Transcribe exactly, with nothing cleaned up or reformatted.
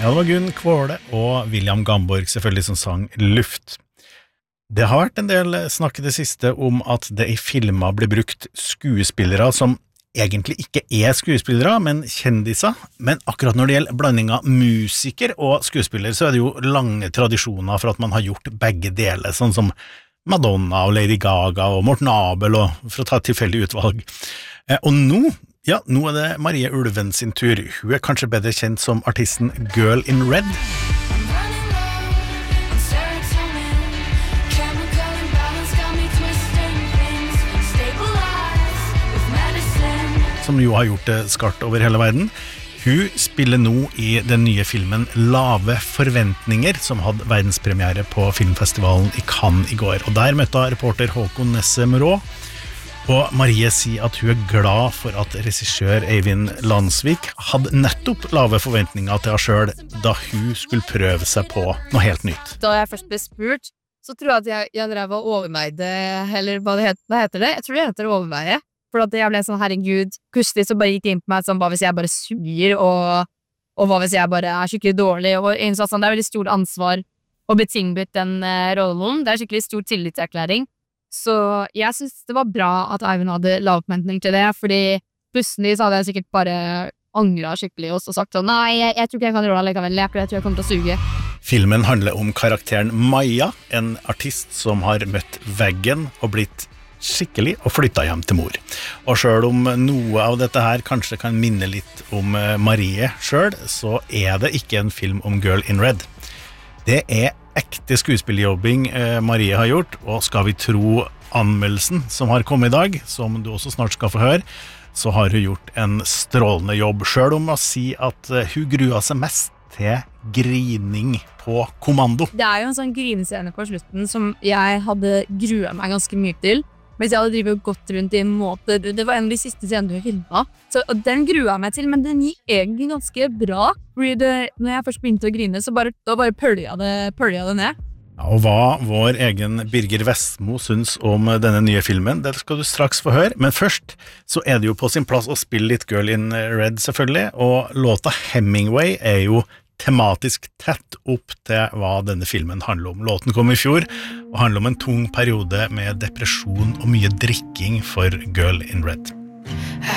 Ja, det var Gunn Kvåle og William Gamborg selvfølgelig som sang Luft. Det har vært en del snakk i det siste om at det i filmer blir brukt skuespillere som egentlig ikke er skuespillere, men kjendiser. Men akkurat når det gjelder blanding av musiker og skuespiller, så er det jo lange tradisjoner for at man har gjort begge deler, sånn som Madonna og Lady Gaga og Morten Abel, og for å ta et tilfeldig utvalg. Og nå, ja, nå er det Marie Ulven sin tur. Hun er kanskje bedre kjent som artisten Girl in Red. Som jo har gjort det skarpt over hele verden. Hun spiller nå i den nye filmen Lave forventninger, som hadde verdenspremiere på filmfestivalen i Cannes i går. Og der møtte reporter Håkon Nesse Mørå, og Marie sier at hun er glad for at regissør Eivind Landsvik hadde nettopp lave forventninger til henne selv da hun skulle prøve seg på noe helt nytt. Da jeg først ble spurt, så tror jeg at jeg, jeg drev og overveide, eller hva, det het, hva heter det? Jeg tror det heter overveie. For at jeg ble sånn, herregud, plutselig så bare gikk det inn på meg sånn, hva hvis jeg bare suger, og, og hva hvis jeg bare er skikkelig dårlig, og en sånn, det er veldig stort ansvar å bli tilbudt den uh, rollen, det er skikkelig stor tillitserklæring, så jeg synes det var bra at Eivind hadde lavforventning til det, fordi plutselig så hadde jeg sikkert bare angret skikkelig og sagt sånn, nei, jeg, jeg tror ikke jeg kan rolle likevel, jeg tror jeg kommer til å suge. Filmen handler om karakteren Maja, en artist som har møtt veggen og blitt skikkelig og flyttet hjem til mor. Og selv om noe av dette her kanskje kan minne litt om Marie selv, så er det ikke en film om Girl in Red. Det er ekte skuespillerjobbing Marie har gjort, og skal vi tro anmeldelsen som har kommet i dag, som du også snart skal få høre, så har hun gjort en strålende jobb, selv om å si at hun gruer seg mest til grining på kommando. Det er jo en sånn grinescene på slutten som jeg hadde gruet meg ganske mye til, mens jeg hadde drivet og gått rundt i en måte, det var en av de siste scenene vi filmet, så og den gruet jeg meg til, men den gikk egentlig ganske bra, fordi det, når jeg først begynte å grine, så bare, da bare pølja det, pølja det ned. Ja, og hva vår egen Birger Vestmo syns om denne nye filmen, det skal du straks få høre, men først så er det jo på sin plass å spille litt Girl in Red selvfølgelig, og låta Hemingway er jo tematisk tett opp til hva denne filmen handler om. Låten kom i fjor og handler om en tung periode med depresjon og mye drikking for Girl in Red.